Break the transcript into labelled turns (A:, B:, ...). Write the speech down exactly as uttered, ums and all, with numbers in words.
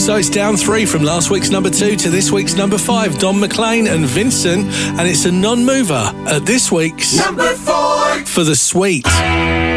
A: So it's down three from last week's number two to this week's number five. Don McLean and Vincent, and it's a non-mover at this week's
B: number four
A: for the Sweet.